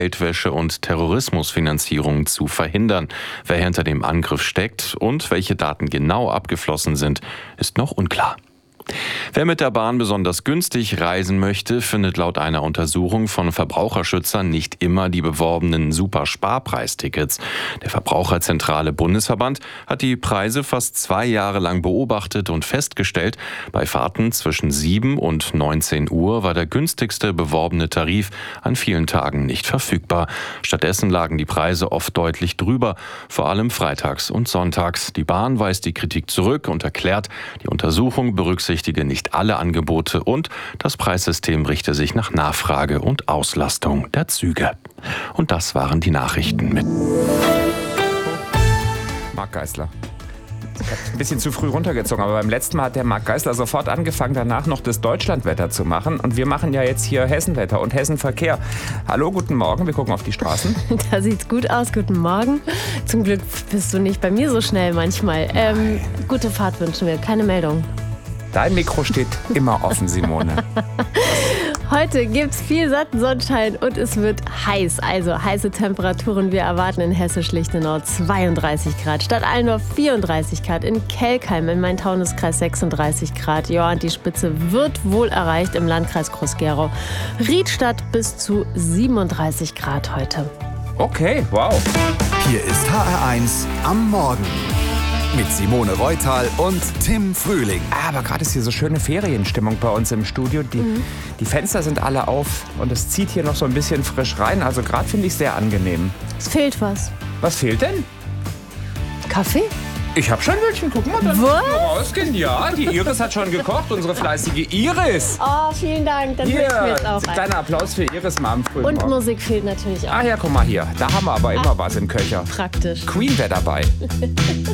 Geldwäsche und Terrorismusfinanzierung zu verhindern. Wer hinter dem Angriff steckt und welche Daten genau abgeflossen sind, ist noch unklar. Wer mit der Bahn besonders günstig reisen möchte, findet laut einer Untersuchung von Verbraucherschützern nicht immer die beworbenen Super-Sparpreistickets. Der Verbraucherzentrale Bundesverband hat die Preise fast 2 Jahre lang beobachtet und festgestellt, bei Fahrten zwischen 7 und 19 Uhr war der günstigste beworbene Tarif an vielen Tagen nicht verfügbar. Stattdessen lagen die Preise oft deutlich drüber, vor allem freitags und sonntags. Die Bahn weist die Kritik zurück und erklärt, die Untersuchung berücksichtige nicht alle Angebote und das Preissystem richte sich nach Nachfrage und Auslastung der Züge. Und das waren die Nachrichten mit Marc Geisler. Ich habe ein bisschen zu früh runtergezogen, aber beim letzten Mal hat der Marc Geisler sofort angefangen, danach noch das Deutschlandwetter zu machen. Und wir machen ja jetzt hier Hessenwetter und Hessenverkehr. Hallo, guten Morgen, wir gucken auf die Straßen. Da sieht's gut aus, guten Morgen. Zum Glück bist du nicht bei mir so schnell manchmal. Gute Fahrt wünschen wir, keine Meldung. Dein Mikro steht immer offen, Simone. Heute gibt's viel satten Sonnenschein und es wird heiß. Also heiße Temperaturen. Wir erwarten in Hessisch-Lichtenau 32 Grad. Stadt Allendorf 34 Grad. In Kelkheim in Main-Taunus-Kreis 36 Grad. Ja, und die Spitze wird wohl erreicht im Landkreis Groß-Gerau. Riedstadt bis zu 37 Grad heute. Okay, wow. Hier ist HR1 am Morgen. Mit Simone Reutal und Tim Frühling. Aber gerade ist hier so schöne Ferienstimmung bei uns im Studio. Die Fenster sind alle auf und es zieht hier noch so ein bisschen frisch rein. Also gerade finde ich es sehr angenehm. Es fehlt was. Was fehlt denn? Kaffee? Ich habe schon welchen. Guck mal, dann Was? rausgehen. Ja, die Iris hat schon gekocht, unsere fleißige Iris. Oh, vielen Dank. Dann Hier, ich mir jetzt auch kleiner Applaus für Iris mal am frühen Und Morgen. Musik fehlt natürlich auch. Ah ja, guck mal hier. Da haben wir aber immer was im Köcher. Praktisch. Queen wäre dabei.